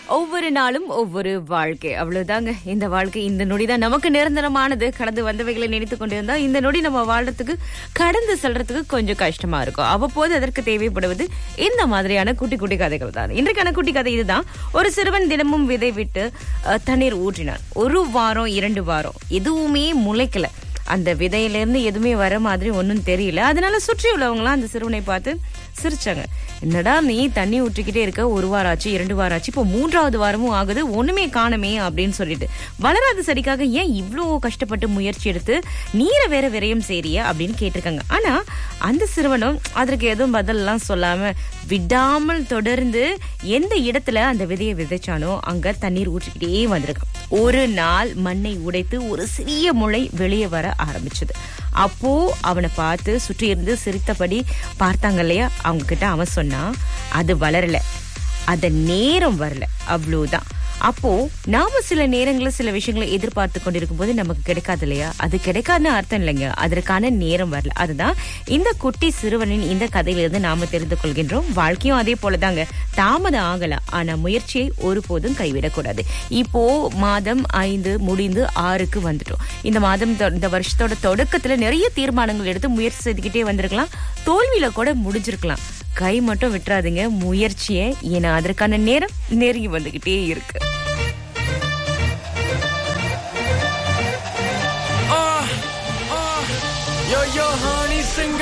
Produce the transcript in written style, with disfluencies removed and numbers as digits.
ஒவ்வொரு நாளும் ஒவ்வொரு வாழ்க்கை, அவ்வளவுதாங்க. இந்த வாழ்க்கை, இந்த நொடி தான் நமக்கு நிரந்தரமானது. கடந்து வந்தவைகளை நினைத்து கொண்டிருந்தா இந்த நொடி நம்ம வாழ்றதுக்கு, கடந்து செல்றதுக்கு கொஞ்சம் கஷ்டமா இருக்கும். அவ்வப்போது அதற்கு தேவைப்படுவது இந்த மாதிரியான குட்டி குட்டி கதைகள் தான். இன்றைக்கான குட்டி கதை இதுதான். ஒரு சிறுவன் தினமும் விதை விட்டு தண்ணீர் ஊற்றினான். 1 வாரம் 2 வாரம் எதுவுமே முளைக்கல. அந்த விதையிலிருந்து எதுவுமே வர மாதிரி ஒன்னும் தெரியல. அதனால சுற்றி உள்ளவங்களாம் அந்த சிறுவனை பார்த்து சிரிச்சாங்க. என்னடா நீ தண்ணி ஊற்றிக்கிட்டே இருக்க, 1 வாரம் ஆச்சு, 2 வாரம் ஆச்சு, இப்போ 3வது வாரமும் ஆகுது, ஒண்ணுமே காணுமே அப்படின்னு சொல்லிட்டு, வளராத செடிக்காக ஏன் இவ்ளோ கஷ்டப்பட்டு முயற்சி எடுத்து நீரை வேற விரயம் செய்றிய அப்படின்னு கேட்டிருக்காங்க. ஆனா அந்த சிறுவனும் அதற்கு எதுவும் பதில் எல்லாம் சொல்லாம விடாமல் தொடர்ந்து எந்த இடத்துல அந்த விதையை விதைச்சானோ அங்க தண்ணீர் ஊற்றிக்கிட்டே வந்திருக்கான். ஒரு நாள் மண்ணை உடைத்து ஒரு சிறிய முளை வெளியே வர ஆரம்பிச்சது. அப்போ அவனை பார்த்து சுற்றி இருந்து சிரித்தபடி பார்த்தாங்க இல்லையா, அவங்க கிட்ட அவன் சொன்னா, அது வளரல, அத நேரம் வரல, அவ்வளவுதான். அப்போ நாம சில நேரங்களில் சில விஷயங்களை எதிர்பார்த்து கொண்டிருக்கும் போது நமக்கு கிடைக்காது இல்லையா, அது கிடைக்காதுன்னு அர்த்தம் இல்லைங்க, அதற்கான நேரம் வரல. அதுதான் இந்த குட்டி சிறுவனின் இந்த கதையிலிருந்து நாம தெரிந்து கொள்கின்றோம். வாழ்க்கையும் அதே போலதாங்க, தாமதம் ஆகலாம், ஆனா முயற்சியை ஒருபோதும் கைவிடக்கூடாது. இப்போ மாதம் 5 முடிந்து 6க்கு வந்துட்டோம். இந்த மாதம், இந்த வருஷத்தோட தொடக்கத்துல நிறைய தீர்மானங்கள் எடுத்து முயற்சி செய்துக்கிட்டே வந்திருக்கலாம், தோல்வியில கூட முடிஞ்சிருக்கலாம். கை மட்டும் விட்டுறாதுங்க முயற்சியை, ஏன்னா அதற்கான நேரம் நெருங்கி வந்துகிட்டே இருக்கு. Yo, yo, honey, sing